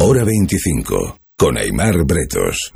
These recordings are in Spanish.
Hora 25, con Aimar Bretos.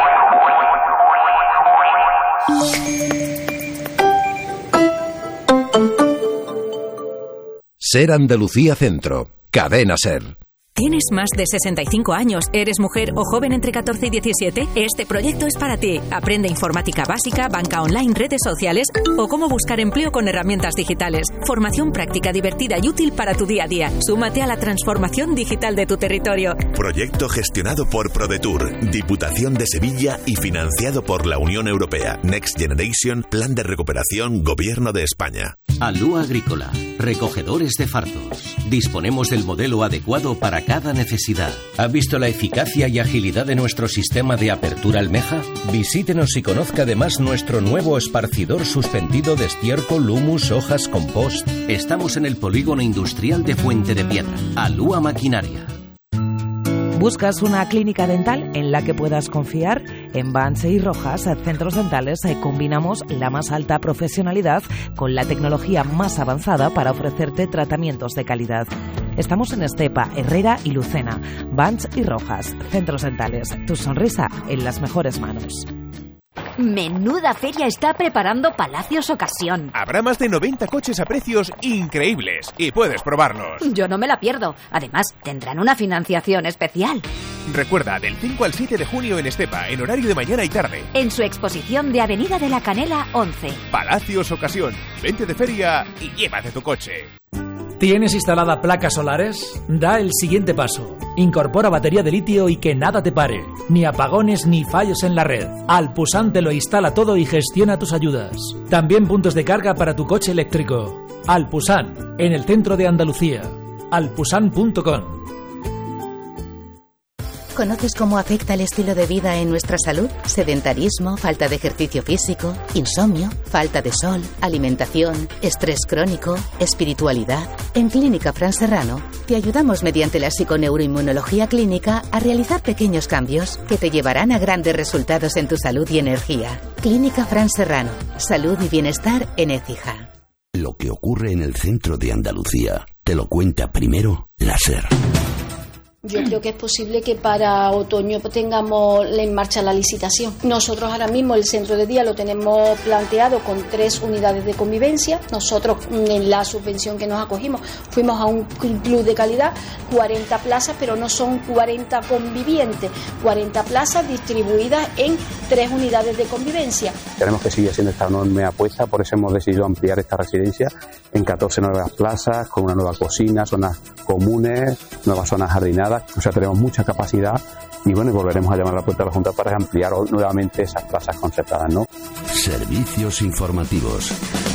Ser Andalucía Centro, Cadena Ser. ¿Tienes más de 65 años, eres mujer o joven entre 14 y 17? Este proyecto es para ti. Aprende informática básica, banca online, redes sociales o cómo buscar empleo con herramientas digitales. Formación práctica, divertida y útil para tu día a día. Súmate a la transformación digital de tu territorio. Proyecto gestionado por ProDetour, Diputación de Sevilla y financiado por la Unión Europea. Next Generation, Plan de Recuperación, Gobierno de España. Alúa Agrícola, recogedores de fardos. Disponemos del modelo adecuado para cada necesidad. ¿Ha visto la eficacia y agilidad de nuestro sistema de apertura almeja? Visítenos y conozca además nuestro nuevo esparcidor suspendido de estiércol, humus, hojas, compost. Estamos en el polígono industrial de Fuente de Piedra. Alúa Maquinaria. ¿Buscas una clínica dental en la que puedas confiar? En Vance y Rojas, Centros Dentales, combinamos la más alta profesionalidad con la tecnología más avanzada para ofrecerte tratamientos de calidad. Estamos en Estepa, Herrera y Lucena. Vance y Rojas, Centros Dentales. Tu sonrisa en las mejores manos. Menuda feria está preparando Palacios Ocasión. Habrá más de 90 coches a precios increíbles y puedes probarlos. Yo no me la pierdo. Además, tendrán una financiación especial. Recuerda, del 5 al 7 de junio en Estepa, en horario de mañana y tarde. En su exposición de Avenida de la Canela 11. Palacios Ocasión. Vente de feria y llévate tu coche. ¿Tienes instalada placas solares? Da el siguiente paso. Incorpora batería de litio y que nada te pare. Ni apagones ni fallos en la red. Alpusan te lo instala todo y gestiona tus ayudas. También puntos de carga para tu coche eléctrico. Alpusan, en el centro de Andalucía. alpusan.com. ¿Conoces cómo afecta el estilo de vida en nuestra salud? Sedentarismo, falta de ejercicio físico, insomnio, falta de sol, alimentación, estrés crónico, espiritualidad. En Clínica Fran Serrano te ayudamos mediante la psiconeuroinmunología clínica a realizar pequeños cambios que te llevarán a grandes resultados en tu salud y energía. Clínica Fran Serrano, salud y bienestar en Écija. Lo que ocurre en el centro de Andalucía te lo cuenta primero la SER. Yo creo que es posible que para otoño tengamos en marcha la licitación. Nosotros ahora mismo el centro de día lo tenemos planteado con 3 unidades de convivencia. Nosotros en la subvención que nos acogimos fuimos a un club de calidad, 40 plazas, pero no son 40 convivientes, 40 plazas distribuidas en 3 unidades de convivencia. Tenemos que seguir haciendo esta enorme apuesta, por eso hemos decidido ampliar esta residencia en 14 nuevas plazas, con una nueva cocina, zonas comunes, nuevas zonas jardinadas. O sea, tenemos mucha capacidad y bueno, volveremos a llamar a la puerta de la Junta para ampliar nuevamente esas plazas concertadas, ¿no? Servicios informativos.